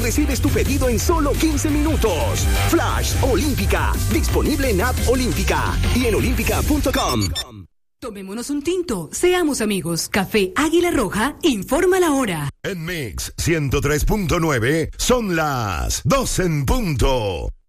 recibes tu pedido en solo 15 minutos. Flash Olímpica, disponible en App Olímpica y en olímpica.com. Tomémonos un tinto, seamos amigos. Café Águila Roja informa la hora. En Mix 103.9 son las 12 en punto.